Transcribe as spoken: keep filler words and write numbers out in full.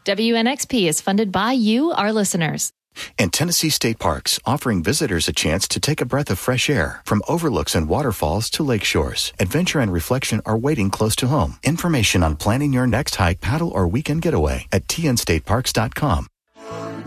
W N X P is funded by you, our listeners. And Tennessee State Parks, offering visitors a chance to take a breath of fresh air. From overlooks and waterfalls to lake shores, adventure and reflection are waiting close to home. Information on planning your next hike, paddle, or weekend getaway at T N state parks dot com.